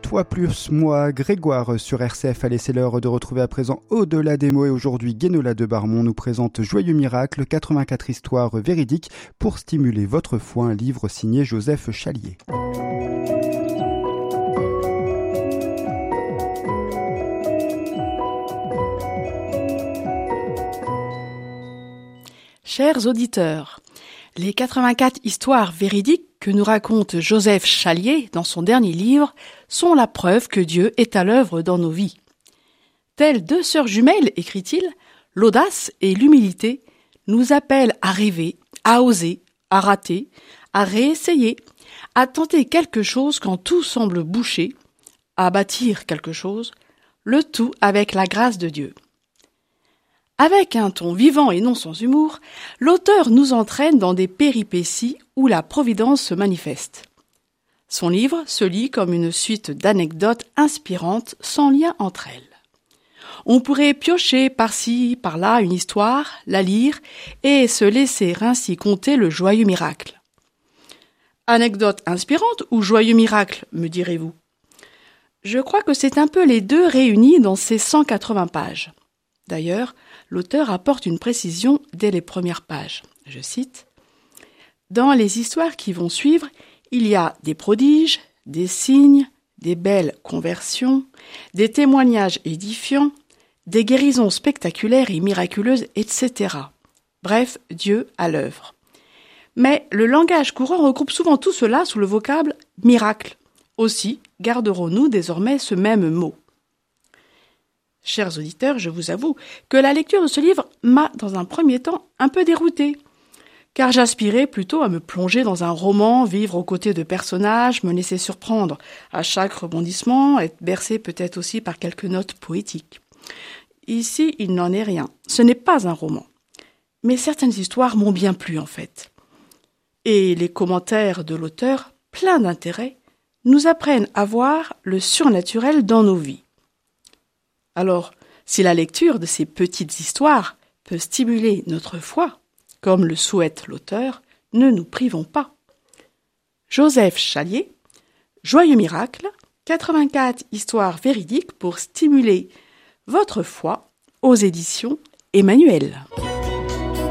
Toi plus moi, Grégoire sur RCF. Allez, c'est l'heure de retrouver à présent Au-delà des mots. Et aujourd'hui, Guénola de Barmont nous présente Joyeux miracle, 84 histoires véridiques pour stimuler votre foi, un livre signé Joseph Chalier. Chers auditeurs, les 84 histoires véridiques que nous raconte Joseph Chalier dans son dernier livre sont la preuve que Dieu est à l'œuvre dans nos vies. Telles deux sœurs jumelles, écrit-il, l'audace et l'humilité nous appellent à rêver, à oser, à rater, à réessayer, à tenter quelque chose quand tout semble bouché, à bâtir quelque chose, le tout avec la grâce de Dieu. Avec un ton vivant et non sans humour, l'auteur nous entraîne dans des péripéties où la providence se manifeste. Son livre se lit comme une suite d'anecdotes inspirantes sans lien entre elles. On pourrait piocher par-ci, par-là une histoire, la lire et se laisser ainsi conter le joyeux miracle. Anecdote inspirante ou joyeux miracle, me direz-vous ? Je crois que c'est un peu les deux réunis dans ces 180 pages. D'ailleurs, l'auteur apporte une précision dès les premières pages. Je cite : « Dans les histoires qui vont suivre, il y a des prodiges, des signes, des belles conversions, des témoignages édifiants, des guérisons spectaculaires et miraculeuses, etc. Bref, Dieu à l'œuvre. Mais le langage courant regroupe souvent tout cela sous le vocable « miracle ». Aussi, garderons-nous désormais ce même mot. Chers auditeurs, je vous avoue que la lecture de ce livre m'a, dans un premier temps, un peu déroutée, car j'aspirais plutôt à me plonger dans un roman, vivre aux côtés de personnages, me laisser surprendre à chaque rebondissement, être bercé peut-être aussi par quelques notes poétiques. Ici, il n'en est rien. Ce n'est pas un roman. Mais certaines histoires m'ont bien plu, en fait. Et les commentaires de l'auteur, pleins d'intérêt, nous apprennent à voir le surnaturel dans nos vies. Alors, si la lecture de ces petites histoires peut stimuler notre foi, comme le souhaite l'auteur, ne nous privons pas. Joseph Chalier, Joyeux miracle, 84 histoires véridiques pour stimuler votre foi, aux éditions Emmanuel.